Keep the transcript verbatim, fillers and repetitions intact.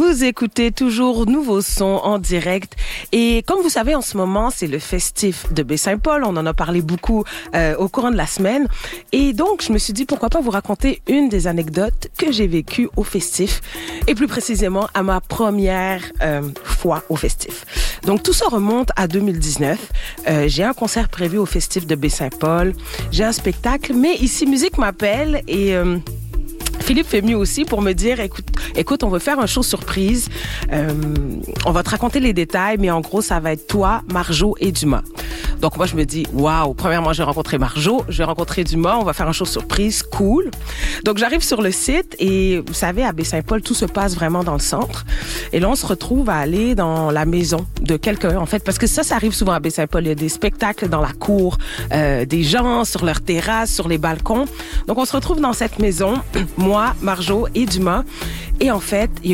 Vous écoutez toujours Nouveau Son en direct. Et comme vous savez, en ce moment, c'est le festif de Baie-Saint-Paul. On en a parlé beaucoup euh, au courant de la semaine. Et donc, je me suis dit, pourquoi pas vous raconter une des anecdotes que j'ai vécues au festif. Et plus précisément, à ma première euh, fois au festif. Donc, tout ça remonte à deux mille dix-neuf. Euh, j'ai un concert prévu au festif de Baie-Saint-Paul. J'ai un spectacle, mais ici, Musique m'appelle et... Euh, Philippe fait mieux aussi pour me dire, écoute, écoute, on va faire un show surprise. Euh, on va te raconter les détails, mais en gros, ça va être toi, Marjo et Dumas. Donc moi, je me dis, waouh, premièrement, je vais rencontrer Marjo, je vais rencontrer Dumas, on va faire un show surprise, cool. Donc j'arrive sur le site et vous savez, à Baie-Saint-Paul, tout se passe vraiment dans le centre. Et là, on se retrouve à aller dans la maison de quelqu'un, en fait, parce que ça, ça arrive souvent à Baie-Saint-Paul. Il y a des spectacles dans la cour, euh, des gens sur leur terrasse, sur les balcons. Donc on se retrouve dans cette maison, moi, Marjo et Dumas. Et en fait, il y a